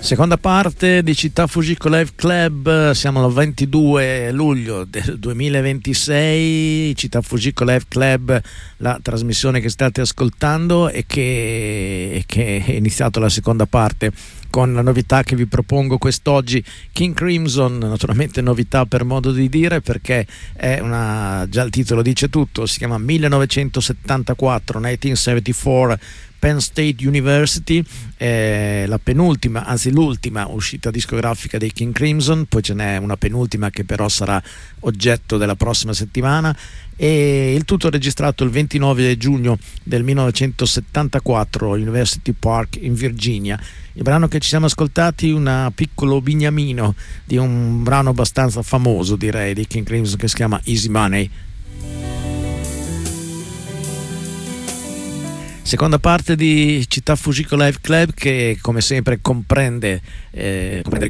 Seconda parte di Città Fujiko Live Club, siamo al 22 luglio del 2026, Città Fujiko Live Club, la trasmissione che state ascoltando e che è iniziata la seconda parte con la novità che vi propongo quest'oggi, King Crimson, naturalmente novità per modo di dire perché è già il titolo dice tutto, si chiama 1974 Penn State University, la penultima, anzi l'ultima uscita discografica dei King Crimson, poi ce n'è una penultima che però sarà oggetto della prossima settimana, e il tutto registrato il 29 giugno del 1974 University Park in Virginia. Il brano che ci siamo ascoltati, un piccolo bignamino di un brano abbastanza famoso, direi, di King Crimson, che si chiama Easy Money. Seconda parte di Città Fujiko Live Club, che come sempre comprende